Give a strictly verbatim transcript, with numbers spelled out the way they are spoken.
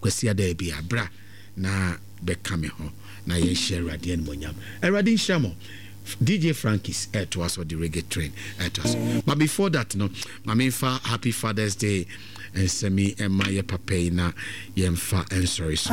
kwasia da bi abra na beka me ho na ye share Awurade animonyam Awurade nhyamo D J Frankie's air to us or the reggae train air to us. But before that, no, my fa happy Father's Day and semi and my papa na yemfa and sorry.